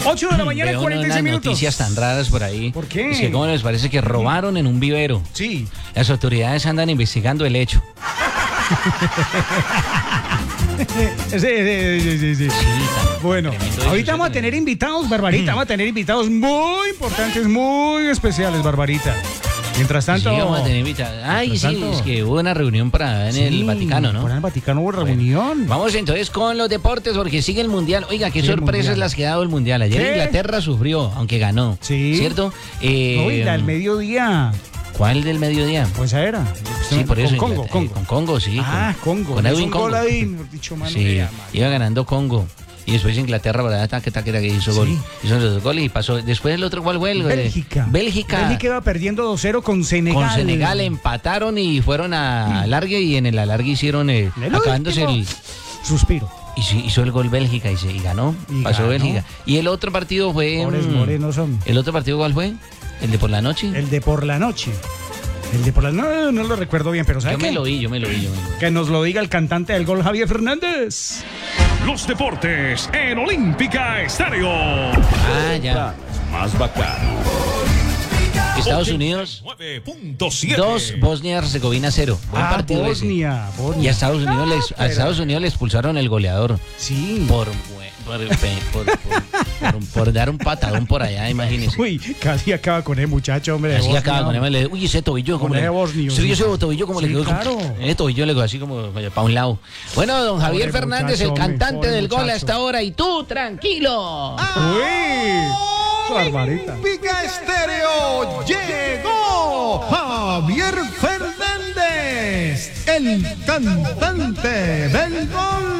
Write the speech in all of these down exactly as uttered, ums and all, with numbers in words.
ocho de la mañana, Veo cuarenta y seis unas minutos. noticias tan raras por ahí. ¿Por qué? Es que cómo les parece que robaron en un vivero. Sí. Las autoridades andan investigando el hecho. Sí, sí, sí, sí, sí. Sí, tan Bueno, tremendo ahorita eso, vamos a sí. tener invitados, Barbarita. Vamos a tener invitados muy importantes, muy especiales, Barbarita. Mientras tanto. Sí, vamos a tener invitados. Ay, mientras sí, tanto- es que hubo una reunión para en Sí, el Vaticano, ¿no? Por el Vaticano hubo reunión. Vamos entonces con los deportes porque sigue el Mundial. Oiga, qué Sigue el sorpresas Mundial. las que ha dado el Mundial. Ayer ¿Qué? Inglaterra sufrió, aunque ganó. Sí. ¿Cierto? Eh, No, y la del mediodía. ¿Cuál del mediodía? Pues esa era. Sí, por eso. Con Congo, Inglaterra- Congo. Con Congo, sí. Ah, con, Congo. Con Hizo Edwin un Congo. gol ahí, mejor dicho, mano, Sí, vea, mano. iba ganando Congo. Y después Inglaterra, ¿verdad? Taque, taque, taque, hizo gol. Sí. Hizo los dos goles y pasó. Después el otro, ¿cuál fue? El, Bélgica. Bélgica. Bélgica iba perdiendo dos cero con Senegal. Con Senegal empataron y fueron a alargue y en el alargue hicieron, eh, En el acabándose último el... Suspiro. Y sí, hizo el gol Bélgica y, se, y ganó. Y pasó ganó. Bélgica. Y el otro partido fue... Pobres mm, morenos son. ¿El otro partido cuál fue? ¿El de por la noche? El de por la noche. El de por la noche. No, no lo recuerdo bien, pero ¿sabe Yo me qué? lo vi, yo me lo vi. Yo me lo vi. Que nos lo diga el cantante del gol, Javier Fernández. Los deportes en Olímpica Estéreo. Ah, ya. Más bacano. Estados Unidos, nueve punto siete. dos, Bosnia-Herzegovina cero. Buen Ah, partido ese. Bosnia, Bosnia. Y a Estados Unidos, Ah, les, a pero- Estados Unidos le expulsaron el goleador Sí. por, por, por, por, por- por dar un patadón por allá, imagínese. Uy, casi acaba con el muchacho, hombre. de Así Bosnia. acaba con él, le- uy, ese tobillo como Con le, ese bosnio, sí, sí. ese tobillo como Sí, le quedó, claro. ese tobillo le quedó así como para un lado. Bueno, don Javier Pobre Fernández, muchacho, el hombre, cantante pobre del gol a muchacho. esta hora, y tú, tranquilo. Uy, barbarita. Olímpica Estéreo llegó Javier Fernández, el cantante del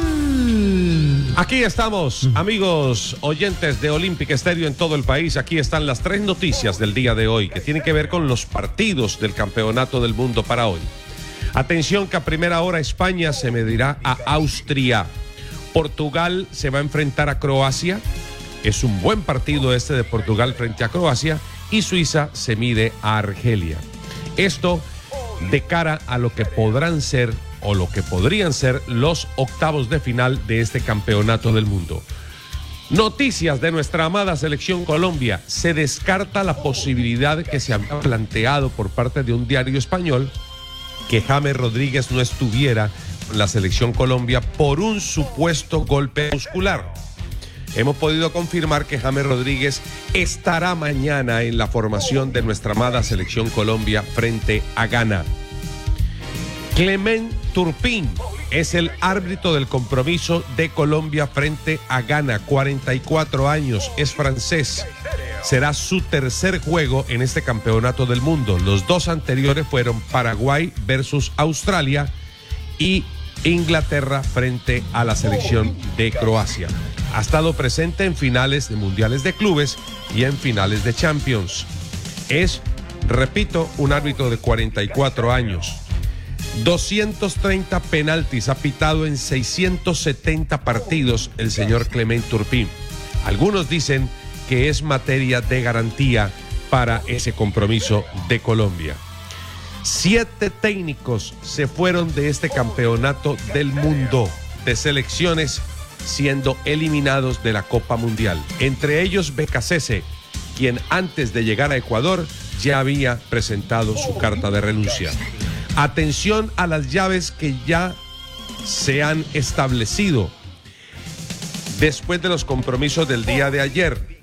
gol. Aquí estamos, amigos oyentes de Olímpica Estéreo en todo el país. Aquí están las tres noticias del día de hoy que tienen que ver con los partidos del Campeonato del Mundo para hoy. Atención que a primera hora España se medirá a Austria. Portugal se va a enfrentar a Croacia. Es un buen partido este de Portugal frente a Croacia. Y Suiza se mide a Argelia. Esto de cara a lo que podrán ser o lo que podrían ser los octavos de final de este Campeonato del Mundo. Noticias de nuestra amada selección Colombia. Se descarta la posibilidad que se había planteado por parte de un diario español que James Rodríguez no estuviera en la selección Colombia por un supuesto golpe muscular. Hemos podido confirmar que James Rodríguez estará mañana en la formación de nuestra amada selección Colombia frente a Ghana. Clement Turpin es el árbitro del compromiso de Colombia frente a Ghana, cuarenta y cuatro años, es francés. Será su tercer juego en este campeonato del mundo. Los dos anteriores fueron Paraguay versus Australia y Inglaterra frente a la selección de Croacia. Ha estado presente en finales de mundiales de clubes y en finales de Champions. Es, repito, un árbitro de cuarenta y cuatro años. doscientos treinta penaltis ha pitado en seiscientos setenta partidos el señor Clement Turpin. Algunos dicen que es materia de garantía para ese compromiso de Colombia. Siete técnicos se fueron de este campeonato del mundo de selecciones siendo eliminados de la Copa Mundial. Entre ellos Becasese, quien antes de llegar a Ecuador ya había presentado su carta de renuncia. Atención a las llaves que ya se han establecido después de los compromisos del día de ayer.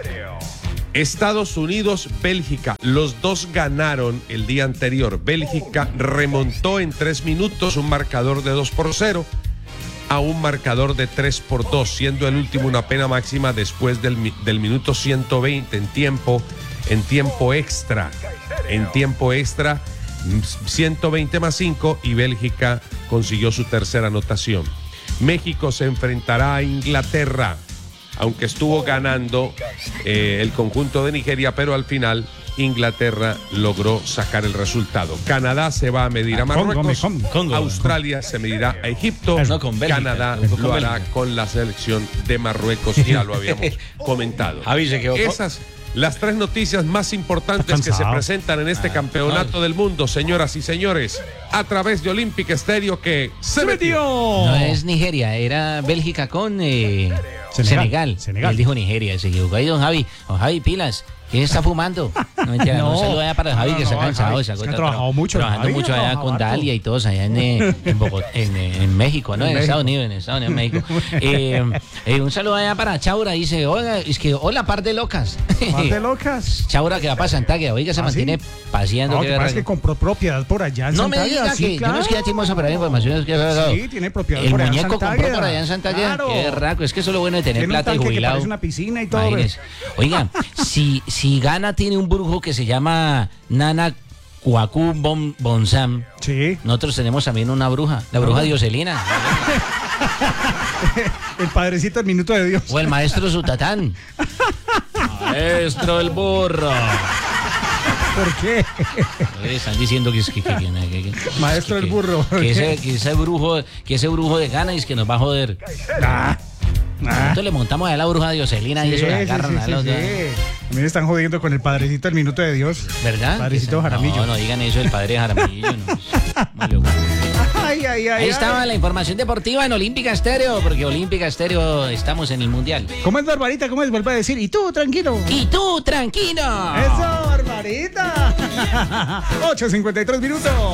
Estados Unidos, Bélgica, los dos ganaron el día anterior. Bélgica remontó en tres minutos un marcador de dos por cero a un marcador de tres por dos, siendo el último una pena máxima después del, del minuto ciento veinte en tiempo, en tiempo extra. En tiempo extra, ciento veinte más cinco y Bélgica consiguió su tercera anotación. México se enfrentará a Inglaterra, aunque estuvo ganando eh, el conjunto de Nigeria, pero al final Inglaterra logró sacar el resultado. Canadá se va a medir a Marruecos, Congo, Congo. Australia se medirá a Egipto, No, con Bélgica, Canadá con lo hará Bélgica. con la selección de Marruecos, ya lo habíamos comentado. Javi se quedó. Esas las tres noticias más importantes que se cansado. presentan en este campeonato del mundo, señoras y señores, a través de Olímpica Estéreo que se metió. No es Nigeria, era Bélgica con... eh, Senegal. Senegal. Él dijo Nigeria, se equivocó. Ahí, don Javi, don Javi, pilas. ¿Quién está fumando? No, mentira, No. un saludo allá para Javi, No, que no, está no, cansado. Javi, se es que agota, ha trabajado mucho, Trabajando Javi, mucho ha allá trabajado con harto. Dalia y todos allá en, eh, en, Bogotá, en, eh, en México, ¿no? En, En Estados México. Unidos, en Estados Unidos, en México. Eh, eh, un saludo allá para Chaura. Dice, oiga, es que, hola, par de locas. Par de locas. Chaura que va para Santague, oiga, se ¿Ah, mantiene sí? paseando. No, qué que pasa es berraco. que compró propiedad por allá en No me Santander, diga sí, que claro. yo no es que ya tenemos para información, es que Sí, tiene propiedad el por allá en muñeco compró Santander. por allá en Santander. Claro. Qué raco, es que eso es lo bueno de tener Tiene un plata y tanque que jubilado. parece una piscina y todo. pues. Imagínese. Oiga, si, si Ghana tiene un brujo que se llama Nana Kwaku Bon, Bonsam, Sí. nosotros tenemos también una bruja, la bruja Dioselina, El padrecito del minuto de Dios. o el maestro Sutatán. Maestro el burro. ¿Por qué? Oye, están diciendo que es que, que, que- que- que- Maestro que- el burro, ¿por Que qué? ese, que ese brujo, que ese brujo de Ghana es que nos va a joder. Ah, ah. Nosotros le montamos a la bruja Dioselina y eso le Sí, sí, agarran sí, a sí, los sí. También están jodiendo con el padrecito del minuto de Dios. ¿Verdad? Padrecito Que- Jaramillo. No, no digan eso del padre Jaramillo. No. Muy loco. Ay, ay, ay. Ahí ay. estaba la información deportiva en Olímpica Estéreo, porque Olímpica Estéreo estamos en el Mundial. ¿Cómo es, Barbarita? ¿Cómo es? Vuelve a decir. ¿Y tú, tranquilo? Y tú, tranquilo. ¡Eso, Barbarita! ocho cincuenta y tres minutos.